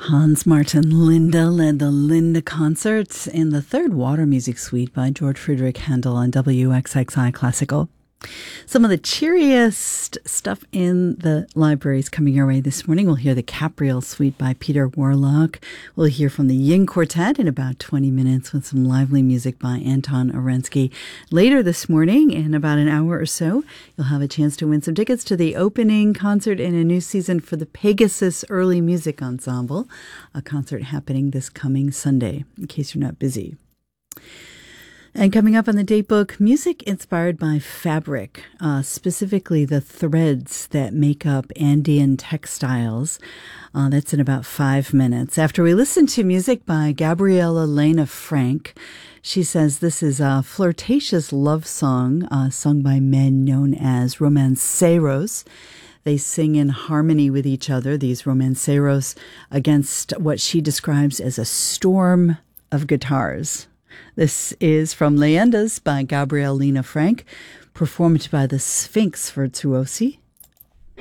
Hans Martin Linde led the Linde Concerts in the Third Water Music Suite by George Friedrich Handel on WXXI Classical. Some of the cheeriest stuff in the library is coming your way this morning. We'll hear the Capriel Suite by Peter Warlock. We'll hear from the Yin Quartet in about 20 minutes with some lively music by Anton Orensky. Later this morning, in about an hour or so, you'll have a chance to win some tickets to the opening concert in a new season for the Pegasus Early Music Ensemble, a concert happening this coming Sunday, in case you're not busy. And coming up on the date book, music inspired by fabric, specifically the threads that make up Andean textiles. That's in about 5 minutes. After we listen to music by Gabriela Lena Frank, she says this is a flirtatious love song sung by men known as romanceros. They sing in harmony with each other, these romanceros, against what she describes as a storm of guitars. This is from Leyendas by Gabriela Lena Frank, performed by the Sphinx Virtuosi.